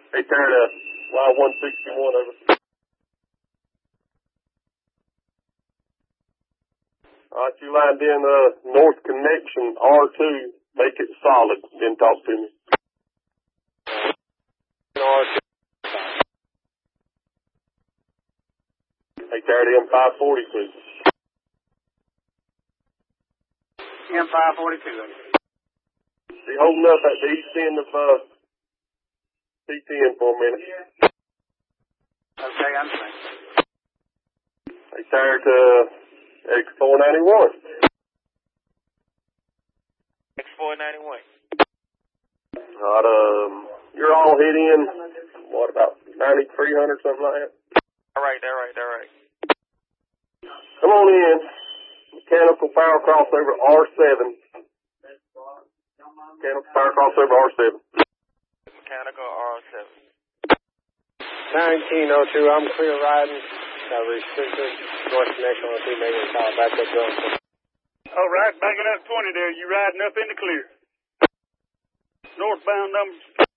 Hey, turn to Y161 over. Alright, you lined in, north connection, R2. Make it solid, then talk to me. R2. Hey, turn to M542. M542. Be holding up at the east end of, C10 for a minute. Okay, I'm saying. Hey, turn to X491. X491. Alright, you're all hit in, what, about 9,300, something like that? All right. Come on in. Mechanical power crossover R7. Mechanical power crossover R7. Mechanical R7. 1902, I'm clear riding. Restricted. North connection on 2 million power backup gun. All right, backing up 20 there. You riding up in the clear. Northbound number